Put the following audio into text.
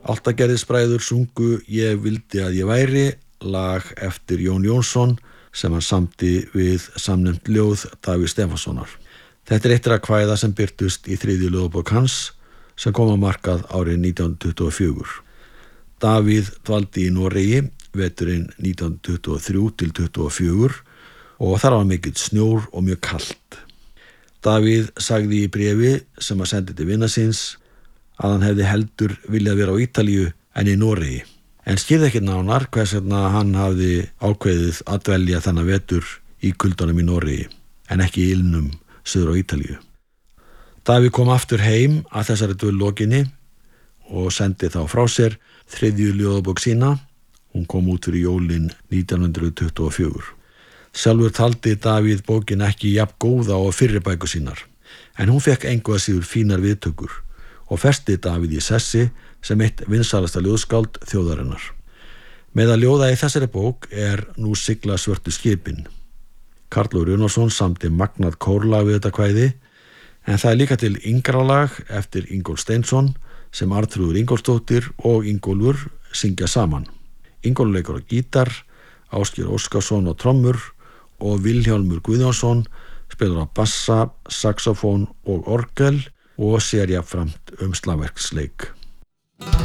Álftagerðisbræður sungu Ég vildi að ég væri, lag eftir Jón Jónsson sem hann samdi við samnefnt ljóð Davíðs Stefánssonar. Þetta eitt þeirra kvæða sem birtust í 3. ljóðabók hans sem kom á markað árið 1924. Davíð dvaldi í Noregi veturinn 1923 til 24 og þar var mikill snjór og mjög kalt. Davíð sagði í bréfi sem hann sendi til vina síns að hann hefði heldur viljað vera á Ítalíu en í Noregi, en skýrði ekki nánar hvers vegna hann hafði ákveðið að dvelja þennan vetur í kuldanum í Noregi en ekki í ilnum suður á Ítalíu. Davíð kom aftur heim að þessari dvöl lokinni og sendi þá frá sér 3. ljóðabók sína. Hún kom út fyrir jólin 1924. Sjálfur taldi Davíð bókin ekki jafn góða og fyrri bækur sínar, en hún fekk engu að síður fínar viðtökur og festi Davíð í sessi sem eitt vinsælasta ljóðskáld þjóðarinnar. Meðal ljóða í þessari bók Nú sigla svörtu skipin. Karl Runólfsson samdi magnað kórlag við þetta kvæði, en það líka til yngra lag eftir Ingólf Steinsson sem Arnþrúður Ingólfsdóttir og Ingólfur syngja saman. Ingólfur leikur á gítar, Ásgeir Óskarsson á trommur og Vilhjálmur Guðjónsson spilar á bassa, saxofón og orgel og sér jafnframt slagverksleik.